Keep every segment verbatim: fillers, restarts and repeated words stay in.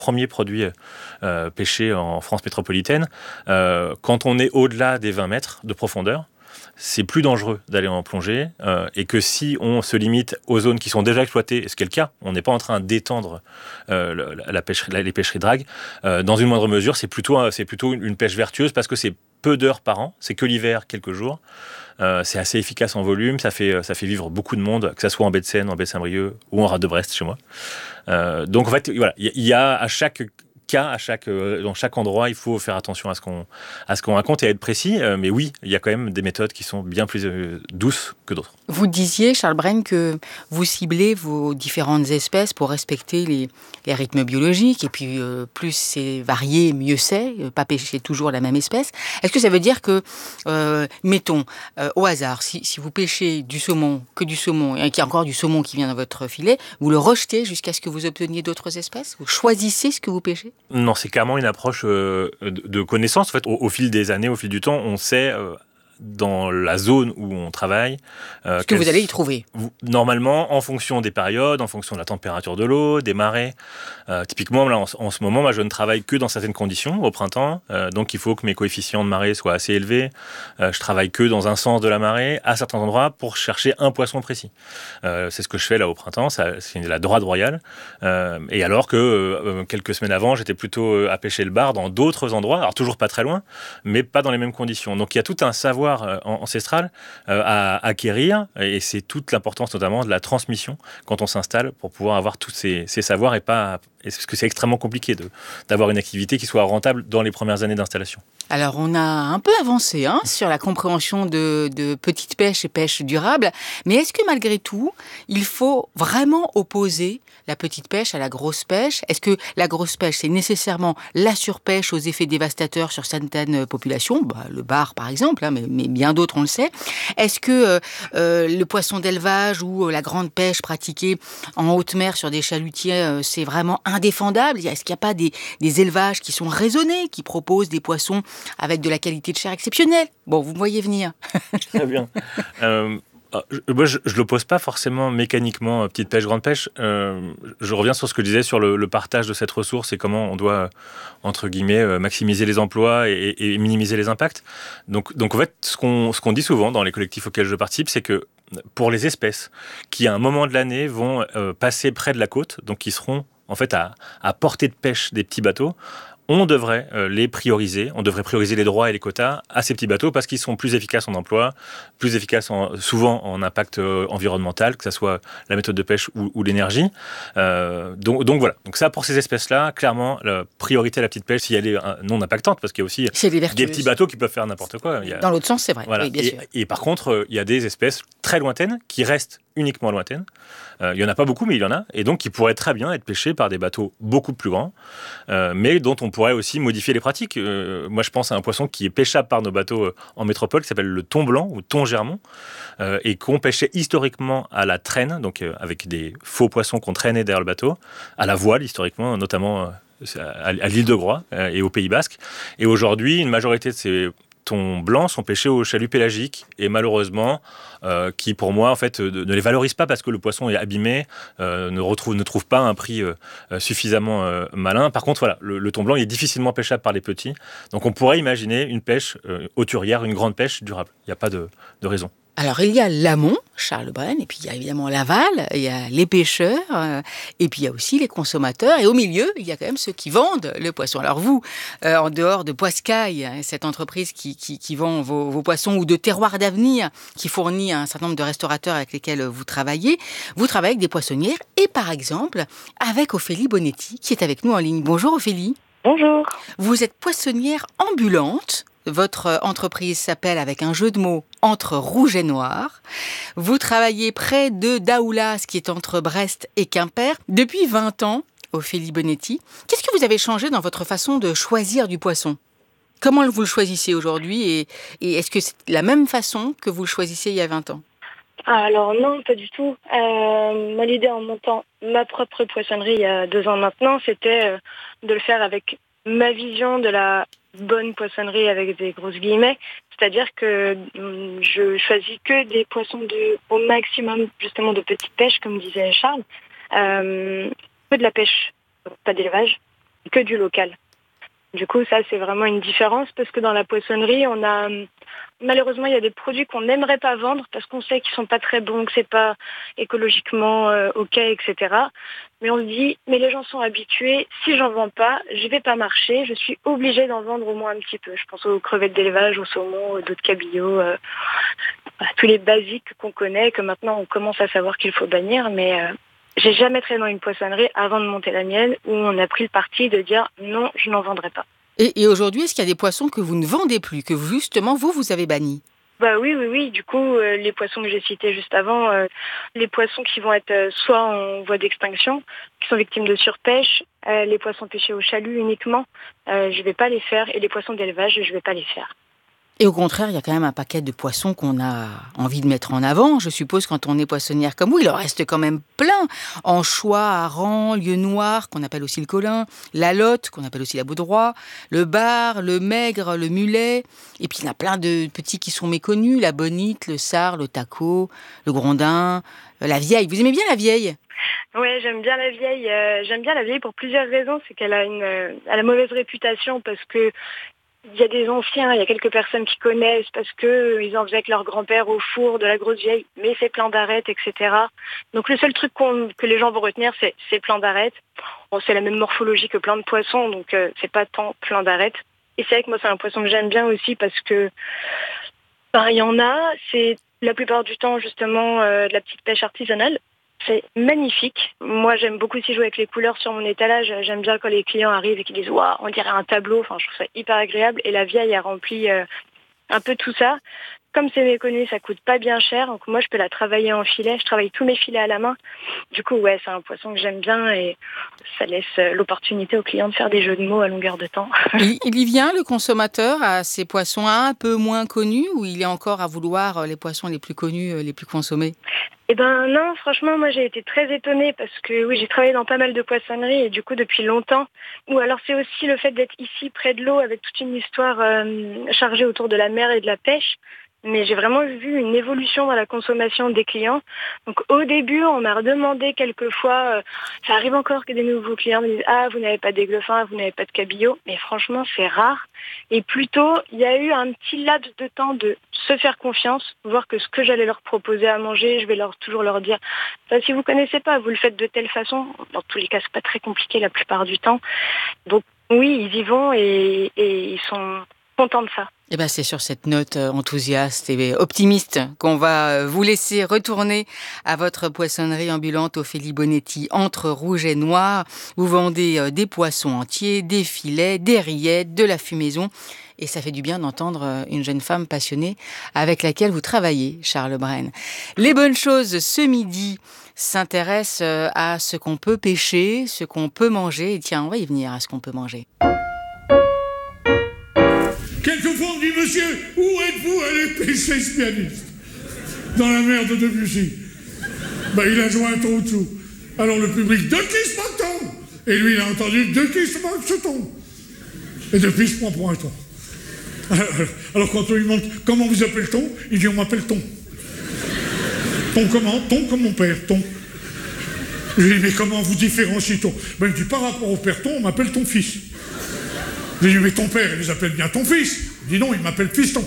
Premier produit euh, pêché en France métropolitaine. Euh, quand on est au-delà des vingt mètres de profondeur, c'est plus dangereux d'aller en plongée euh, et que si on se limite aux zones qui sont déjà exploitées, ce qui est le cas, on n'est pas en train d'étendre euh, la, la pêcherie, la, les pêcheries drague, euh, dans une moindre mesure, c'est plutôt, c'est plutôt une pêche vertueuse parce que c'est peu d'heures par an, c'est que l'hiver, quelques jours. Euh, c'est assez efficace en volume, ça fait, ça fait vivre beaucoup de monde, que ce soit en baie de Seine, en baie de Saint-Brieuc ou en rade de Brest chez moi. Euh, donc en fait, voilà, il y, y a à chaque cas, à chaque, euh, dans chaque endroit, il faut faire attention à ce qu'on, à ce qu'on raconte et être précis. Euh, mais oui, il y a quand même des méthodes qui sont bien plus euh, douces que d'autres. Vous disiez, Charles Brenne, que vous ciblez vos différentes espèces pour respecter les, les rythmes biologiques. Et puis, euh, plus c'est varié, mieux c'est. Euh, pas pêcher toujours la même espèce. Est-ce que ça veut dire que, euh, mettons, euh, au hasard, si, si vous pêchez du saumon, que du saumon, et qu'il y a encore du saumon qui vient dans votre filet, vous le rejetez jusqu'à ce que vous obteniez d'autres espèces? Vous choisissez ce que vous pêchez? Non, c'est clairement une approche euh, de, de connaissance. En fait, au, au fil des années, au fil du temps, on sait... Euh, dans la zone où on travaille. Euh, Ce que vous allez y trouver. Normalement, en fonction des périodes, en fonction de la température de l'eau, des marées. Euh, typiquement, là, en, en ce moment, moi, je ne travaille que dans certaines conditions, au printemps. Euh, donc, il faut que mes coefficients de marée soient assez élevés. Euh, je travaille que dans un sens de la marée, à certains endroits, pour chercher un poisson précis. Euh, c'est ce que je fais là au printemps. Ça, c'est la dorade royale. Euh, et alors que euh, quelques semaines avant, j'étais plutôt à pêcher le bar dans d'autres endroits. Alors, toujours pas très loin, mais pas dans les mêmes conditions. Donc, il y a tout un savoir ancestral euh, à acquérir et c'est toute l'importance notamment de la transmission quand on s'installe pour pouvoir avoir tous ces, ces savoirs et pas parce que c'est extrêmement compliqué de, d'avoir une activité qui soit rentable dans les premières années d'installation. Alors, on a un peu avancé hein, sur la compréhension de, de petite pêche et pêche durable, mais est-ce que malgré tout, il faut vraiment opposer la petite pêche à la grosse pêche? Est-ce que la grosse pêche, c'est nécessairement la surpêche aux effets dévastateurs sur certaines populations, bah, le bar par exemple, hein, mais, mais bien d'autres on le sait. Est-ce que euh, euh, le poisson d'élevage ou euh, la grande pêche pratiquée en haute mer sur des chalutiers, euh, c'est vraiment indéfendable? Est-ce qu'il n'y a pas des, des élevages qui sont raisonnés, qui proposent des poissons avec de la qualité de chair exceptionnelle? Bon, vous me voyez venir. Très bien. Euh, moi, je ne l'oppose pas forcément mécaniquement, petite pêche, grande pêche. Euh, je reviens sur ce que je disais sur le, le partage de cette ressource et comment on doit, entre guillemets, maximiser les emplois et, et minimiser les impacts. Donc, donc en fait, ce qu'on, ce qu'on dit souvent dans les collectifs auxquels je participe, c'est que pour les espèces qui, à un moment de l'année, vont euh, passer près de la côte, donc qui seront en fait à, à portée de pêche des petits bateaux, on devrait euh, les prioriser, on devrait prioriser les droits et les quotas à ces petits bateaux parce qu'ils sont plus efficaces en emploi, plus efficaces en, souvent en impact euh, environnemental, que ce soit la méthode de pêche ou, ou l'énergie. Euh, donc, donc voilà, donc ça pour ces espèces-là, clairement, la priorité à la petite pêche si elle est euh, non impactante, parce qu'il y a aussi des petits bateaux qui peuvent faire n'importe quoi. Il y a... Dans l'autre sens, c'est vrai, voilà. oui, bien et, sûr. Et par contre, euh, il y a des espèces très lointaines qui restent uniquement lointaines. Euh, il n'y en a pas beaucoup, mais il y en a, et donc qui pourraient très bien être pêchées par des bateaux beaucoup plus grands, euh, mais dont on pourrait aussi modifier les pratiques. Euh, moi, je pense à un poisson qui est pêchable par nos bateaux euh, en métropole, qui s'appelle le thon blanc ou thon germon, euh, et qu'on pêchait historiquement à la traîne, donc euh, avec des faux poissons qu'on traînait derrière le bateau, à la voile historiquement, notamment euh, à, à l'île de Groix euh, et au Pays Basque. Et aujourd'hui, une majorité de ces thons blancs sont pêchés au chalut pélagique et malheureusement euh, qui pour moi en fait euh, ne les valorise pas parce que le poisson est abîmé, euh, ne retrouve ne trouve pas un prix euh, suffisamment euh, malin. Par contre voilà, le, le thon blanc il est difficilement pêchable par les petits, donc on pourrait imaginer une pêche euh, hauturière, une grande pêche durable. Il n'y a pas de, de raison. Alors, il y a l'amont, Charles Brenne, et puis il y a évidemment l'aval, il y a les pêcheurs, euh, et puis il y a aussi les consommateurs. Et au milieu, il y a quand même ceux qui vendent le poisson. Alors vous, euh, en dehors de Poiscaille, hein, cette entreprise qui, qui, qui vend vos, vos poissons, ou de Terroir d'Avenir, qui fournit un certain nombre de restaurateurs avec lesquels vous travaillez, vous travaillez avec des poissonnières, et par exemple, avec Ophélie Bonetti, qui est avec nous en ligne. Bonjour Ophélie. Bonjour. Vous êtes poissonnière ambulante. Votre entreprise s'appelle, avec un jeu de mots, Entre Rouge et Noir. Vous travaillez près de Daoulas, qui est entre Brest et Quimper, depuis vingt ans, Ophélie Bonetti. Qu'est-ce que vous avez changé dans votre façon de choisir du poisson? Comment vous le choisissez aujourd'hui et, et est-ce que c'est la même façon que vous le choisissiez il y a vingt ans? Alors non, pas du tout. Euh, moi, l'idée en montant ma propre poissonnerie il y a deux ans maintenant, c'était euh, de le faire avec ma vision de la bonne poissonnerie avec des grosses guillemets. C'est-à-dire que hum, je choisis que des poissons de, au maximum justement de petite pêche, comme disait Charles. Euh, peu de la pêche, pas d'élevage. que du local. Du coup, ça, c'est vraiment une différence parce que dans la poissonnerie, on a malheureusement, il y a des produits qu'on n'aimerait pas vendre parce qu'on sait qu'ils sont pas très bons, que c'est pas écologiquement euh, ok, et cetera. Mais on se dit, mais les gens sont habitués. Si j'en vends pas, je vais pas marcher. Je suis obligée d'en vendre au moins un petit peu. Je pense aux crevettes d'élevage, aux saumons, aux d'autres cabillaud, euh, à tous les basiques qu'on connaît, que maintenant on commence à savoir qu'il faut bannir, mais euh, j'ai jamais travaillé dans une poissonnerie avant de monter la mienne où on a pris le parti de dire non, je n'en vendrai pas. Et, et aujourd'hui, est-ce qu'il y a des poissons que vous ne vendez plus, que vous, justement, vous, vous avez bannis ? Bah oui, oui, oui. Du coup, euh, les poissons que j'ai cités juste avant, euh, les poissons qui vont être euh, soit en voie d'extinction, qui sont victimes de surpêche, euh, les poissons pêchés au chalut uniquement, euh, je vais pas les faire, et les poissons d'élevage, je vais pas les faire. Et au contraire, il y a quand même un paquet de poissons qu'on a envie de mettre en avant. Je suppose quand on est poissonnière comme vous, il en reste quand même plein. Anchois, harengs, lieu noir, qu'on appelle aussi le colin, la lotte, qu'on appelle aussi la baudroie, le bar, le maigre, le mulet. Et puis il y en a plein de petits qui sont méconnus, la bonite, le sard, le taco, le grondin, la vieille. Vous aimez bien la vieille ? Oui, j'aime bien la vieille. Euh, j'aime bien la vieille pour plusieurs raisons. C'est qu'elle a une, euh, elle a mauvaise réputation parce que il y a des anciens, il y a quelques personnes qui connaissent parce que euh, ils en faisaient avec leur grand-père au four de la grosse vieille, mais c'est plein d'arêtes, et cetera. Donc le seul truc qu'on, que les gens vont retenir, c'est c'est plein d'arêtes. Bon, c'est la même morphologie que plein de poissons, donc euh, c'est pas tant plein d'arêtes. Et c'est vrai que moi, c'est un poisson que j'aime bien aussi parce que ben, il y en a, c'est la plupart du temps justement euh, de la petite pêche artisanale. C'est magnifique. Moi, j'aime beaucoup aussi jouer avec les couleurs sur mon étalage. J'aime bien quand les clients arrivent et qu'ils disent « Waouh, on dirait un tableau ». Enfin, je trouve ça hyper agréable. Et la vieille a rempli euh, un peu tout ça. Comme c'est méconnu, ça coûte pas bien cher. Donc moi, je peux la travailler en filet. Je travaille tous mes filets à la main. Du coup, ouais, c'est un poisson que j'aime bien et ça laisse l'opportunité aux clients de faire des jeux de mots à longueur de temps. il, il y vient, le consommateur, à ces poissons un peu moins connus ou il est encore à vouloir les poissons les plus connus, les plus consommés ? Eh ben non, franchement, moi j'ai été très étonnée parce que oui, j'ai travaillé dans pas mal de poissonneries et du coup depuis longtemps. Ou alors c'est aussi le fait d'être ici près de l'eau avec toute une histoire euh, chargée autour de la mer et de la pêche. Mais j'ai vraiment vu une évolution dans la consommation des clients. Donc au début, on m'a redemandé quelquefois, euh, ça arrive encore que des nouveaux clients me disent « Ah, vous n'avez pas d'aiglefin, vous n'avez pas de cabillaud ». Mais franchement, c'est rare. Et plutôt, il y a eu un petit laps de temps de se faire confiance, voir que ce que j'allais leur proposer à manger, je vais leur toujours leur dire bah, « Si vous connaissez pas, vous le faites de telle façon ». Dans tous les cas, c'est pas très compliqué la plupart du temps. Donc oui, ils y vont et, et ils sont contents de ça. Eh ben, c'est sur cette note enthousiaste et optimiste qu'on va vous laisser retourner à votre poissonnerie ambulante Ophélie Bonetti, entre rouge et noir. Vous vendez des poissons entiers, des filets, des rillettes, de la fumaison. Et ça fait du bien d'entendre une jeune femme passionnée avec laquelle vous travaillez, Charles Brenne. Les bonnes choses ce midi s'intéressent à ce qu'on peut pêcher, ce qu'on peut manger. Et tiens, on va y venir à ce qu'on peut manger. Quelquefois on dit, monsieur, où êtes-vous allé pêcher ce pianiste ? Dans la mer de Debussy. Ben, il a joué un ton dessous. Alors le public, de qui se moque-t-on ? Et lui, il a entendu, de qui se moque ce ton ? Et depuis, je prends pour un ton. Alors quand on lui demande, comment vous appelle-t-on ? Il dit, on m'appelle Ton. Ton comment ? Ton comme mon père, Ton. Je lui dis, mais comment vous différencie-t-on ? Ben, il me dit, par rapport au père Ton, on m'appelle ton fils. Je lui dis, mais ton père, il les appelle bien ton fils. Il dit non, il m'appelle Fiston.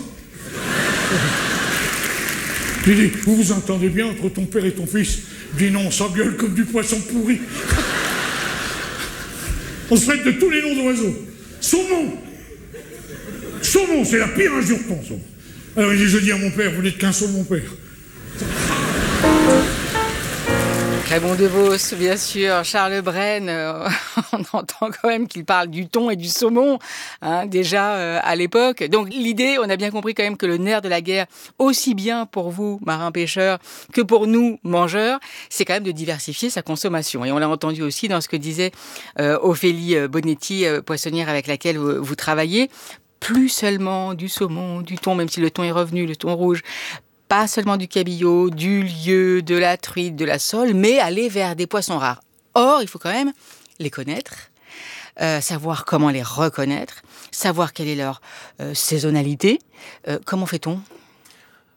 Je lui dis, vous vous entendez bien entre ton père et ton fils ? Il dit non, on s'engueule comme du poisson pourri. On se traite de tous les noms d'oiseaux. Saumon. Saumon, c'est la pire injure ton saumon. Alors il dit, je dis à mon père, vous n'êtes qu'un saumon, mon père. Raymond Devos, bien sûr, Charles Brenne, euh, on entend quand même qu'il parle du thon et du saumon, hein, déjà euh, à l'époque. Donc l'idée, on a bien compris quand même que le nerf de la guerre, aussi bien pour vous, marins-pêcheurs, que pour nous, mangeurs, c'est quand même de diversifier sa consommation. Et on l'a entendu aussi dans ce que disait euh, Ophélie Bonetti, euh, poissonnière avec laquelle vous, vous travaillez. Plus seulement du saumon, du thon, même si le thon est revenu, le thon rouge, pas seulement du cabillaud, du lieu, de la truite, de la sole, mais aller vers des poissons rares. Or, il faut quand même les connaître, euh, savoir comment les reconnaître, savoir quelle est leur euh, saisonnalité. Euh, comment fait-on ?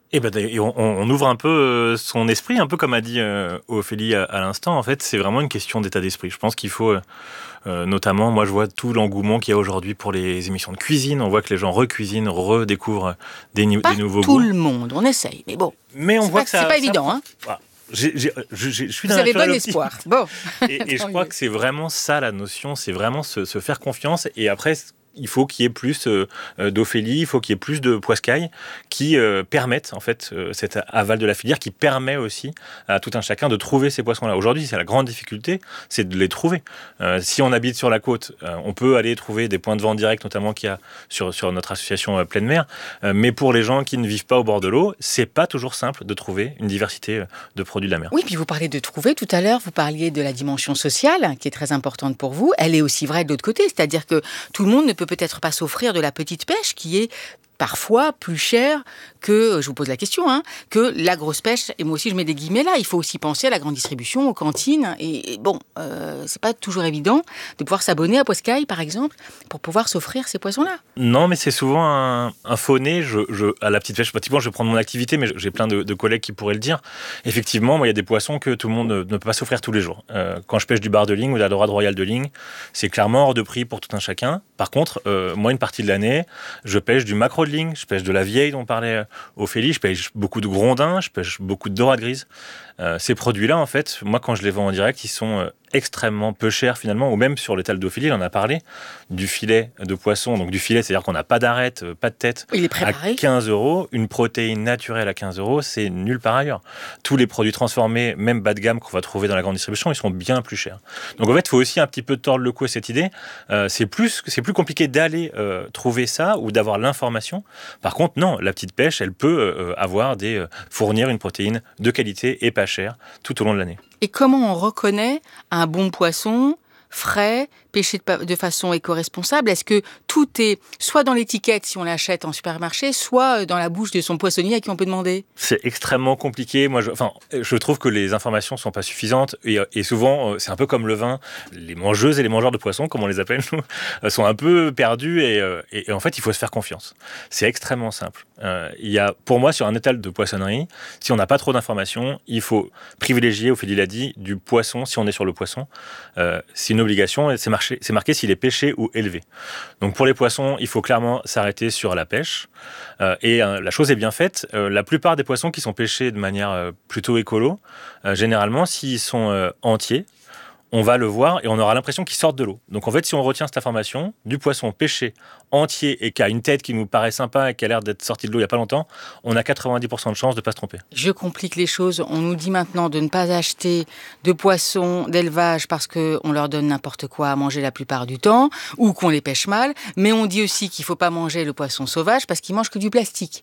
Et, ben, et on, on ouvre un peu son esprit, un peu comme a dit euh, Ophélie à, à l'instant. En fait, c'est vraiment une question d'état d'esprit. Je pense qu'il faut, euh, notamment, moi je vois tout l'engouement qu'il y a aujourd'hui pour les émissions de cuisine. On voit que les gens recuisinent, redécouvrent des, des nouveaux goûts. Pas tout le monde, on essaye, mais bon. Mais on c'est voit pas, que ça... C'est pas évident, ça, hein voilà. J'ai, j'ai, je, je suis Vous avez bon espoir. Bon. Et, et je crois que c'est vraiment ça la notion, c'est vraiment se, se faire confiance. Et après, il faut qu'il y ait plus euh, d'Ophélie, il faut qu'il y ait plus de Poiscaille qui euh, permettent en fait euh, cet aval de la filière, qui permet aussi à tout un chacun de trouver ces poissons-là. Aujourd'hui, c'est la grande difficulté, c'est de les trouver. Euh, si on habite sur la côte, euh, on peut aller trouver des points de vente directs, notamment qu'il y a sur, sur notre association euh, Pleine Mer. Euh, mais pour les gens qui ne vivent pas au bord de l'eau, c'est pas toujours simple de trouver une diversité de produits de la mer. Oui, puis vous parlez de trouver tout à l'heure, vous parliez de la dimension sociale qui est très importante pour vous. Elle est aussi vraie de l'autre côté, c'est-à-dire que tout le monde ne peut peut-être pas s'offrir de la petite pêche qui est parfois plus cher que, je vous pose la question, hein, que la grosse pêche. Et moi aussi, je mets des guillemets là. Il faut aussi penser à la grande distribution, aux cantines. Et, et bon, euh, c'est pas toujours évident de pouvoir s'abonner à Poiscaille, par exemple, pour pouvoir s'offrir ces poissons-là. Non, mais c'est souvent un, un faux nez. Je, je, à la petite pêche, pratiquement, je vais prendre mon activité, mais j'ai plein de, de collègues qui pourraient le dire. Effectivement, moi, il y a des poissons que tout le monde ne, ne peut pas s'offrir tous les jours. Euh, quand je pêche du bar de ligne ou de la dorade royale de ligne, c'est clairement hors de prix pour tout un chacun. Par contre, euh, moi, une partie de l'année, je pêche du maquereau de ligne, je pêche de la vieille dont parlait Ophélie, je pêche beaucoup de grondins, je pêche beaucoup de dorade grise. Euh, ces produits-là, en fait, moi, quand je les vends en direct, ils sont euh, extrêmement peu chers finalement, ou même sur l'étal d'Ophélie, on en a parlé, du filet de poisson, donc du filet, c'est-à-dire qu'on n'a pas d'arête, euh, pas de tête, il est préparé. À quinze euros, une protéine naturelle à quinze euros, c'est nulle part ailleurs. Tous les produits transformés, même bas de gamme qu'on va trouver dans la grande distribution, ils sont bien plus chers. Donc en fait, il faut aussi un petit peu tordre le cou à cette idée. Euh, c'est plus, c'est plus compliqué d'aller euh, trouver ça ou d'avoir l'information. Par contre, non, la petite pêche, elle peut euh, avoir des, euh, fournir une protéine de qualité et pas chère tout au long de l'année. Et comment on reconnaît un bon poisson frais, pêché de, de façon éco-responsable? Est-ce que tout est soit dans l'étiquette si on l'achète en supermarché, soit dans la bouche de son poissonnier à qui on peut demander? C'est extrêmement compliqué. Moi, je, enfin, je trouve que les informations ne sont pas suffisantes et, et souvent, c'est un peu comme le vin. Les mangeuses et les mangeurs de poissons, comme on les appelle, nous, sont un peu perdus et, et, et en fait, il faut se faire confiance. C'est extrêmement simple. Euh, il y a, pour moi, sur un étal de poissonnerie, si on n'a pas trop d'informations, il faut privilégier, Ophélie l'a dit, du poisson si on est sur le poisson. Euh, c'est une obligation et c'est marqué, c'est marqué s'il est pêché ou élevé. Donc pour les poissons, il faut clairement s'arrêter sur la pêche. Euh, et euh, la chose est bien faite. Euh, la plupart des poissons qui sont pêchés de manière euh, plutôt écolo, euh, généralement, s'ils sont euh, entiers, on va le voir et on aura l'impression qu'ils sortent de l'eau. Donc en fait, si on retient cette information, du poisson pêché entier et qui a une tête qui nous paraît sympa et qui a l'air d'être sorti de l'eau il n'y a pas longtemps, on a quatre-vingt-dix pour cent de chances de ne pas se tromper. Je complique les choses. On nous dit maintenant de ne pas acheter de poissons d'élevage parce qu'on leur donne n'importe quoi à manger la plupart du temps ou qu'on les pêche mal. Mais on dit aussi qu'il ne faut pas manger le poisson sauvage parce qu'il mange que du plastique.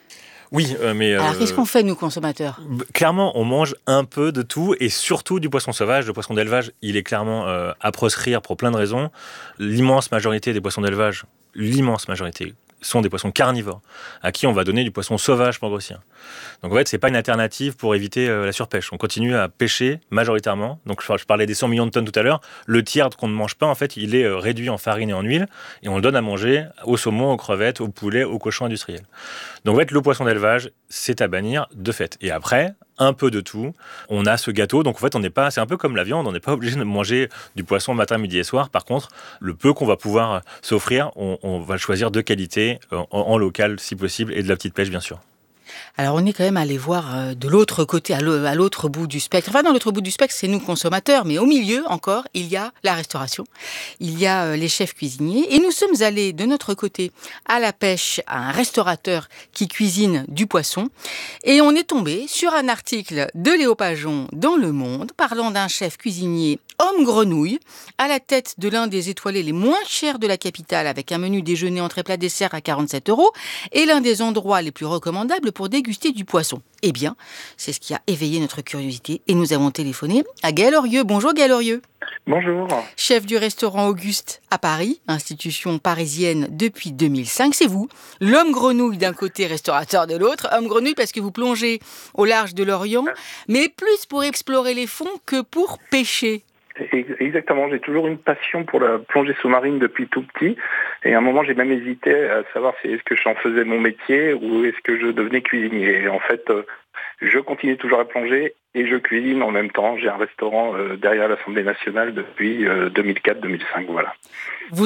Oui, euh, mais... Alors, euh, qu'est-ce qu'on fait, nous, consommateurs ? Clairement, on mange un peu de tout, et surtout du poisson sauvage. Le poisson d'élevage, il est clairement euh, à proscrire pour plein de raisons. L'immense majorité des poissons d'élevage, l'immense majorité, sont des poissons carnivores, à qui on va donner du poisson sauvage pour grossir. Donc en fait, c'est pas une alternative pour éviter euh, la surpêche. On continue à pêcher majoritairement. Donc je parlais des cent millions de tonnes tout à l'heure. Le tiers qu'on ne mange pas, en fait, il est euh, réduit en farine et en huile, et on le donne à manger au saumon, aux crevettes, au poulet, aux cochons industriels. Donc en fait, le poisson d'élevage, c'est à bannir de fait. Et après, un peu de tout. On a ce gâteau, donc en fait, on n'est pas, c'est un peu comme la viande, on n'est pas obligé de manger du poisson matin, midi et soir. Par contre, le peu qu'on va pouvoir s'offrir, on, on va le choisir de qualité, en, en local si possible, et de la petite pêche, bien sûr. Alors, on est quand même allé voir de l'autre côté, à l'autre bout du spectre. Enfin, dans l'autre bout du spectre, c'est nous consommateurs, mais au milieu, encore, il y a la restauration. Il y a les chefs cuisiniers. Et nous sommes allés de notre côté à la pêche, à un restaurateur qui cuisine du poisson. Et on est tombé sur un article de Léo Pajon dans Le Monde, parlant d'un chef cuisinier homme grenouille, à la tête de l'un des étoilés les moins chers de la capitale, avec un menu déjeuner, entrée, plat, dessert à quarante-sept euros, et l'un des endroits les plus recommandables pour déguster du poisson. Eh bien, c'est ce qui a éveillé notre curiosité, et nous avons téléphoné à Gaël Horieux. Bonjour Gaël Horieux. Bonjour. Chef du restaurant Auguste à Paris, institution parisienne depuis deux mille cinq. C'est vous, l'homme grenouille d'un côté, restaurateur de l'autre. Homme grenouille parce que vous plongez au large de l'Orient, mais plus pour explorer les fonds que pour pêcher. Exactement, j'ai toujours une passion pour la plongée sous-marine depuis tout petit. Et à un moment, j'ai même hésité à savoir si est-ce que j'en faisais mon métier ou est-ce que je devenais cuisinier. Et en fait, euh, je continue toujours à plonger et je cuisine en même temps. J'ai un restaurant euh, derrière l'Assemblée nationale depuis euh, deux mille quatre deux mille cinq, voilà. Vous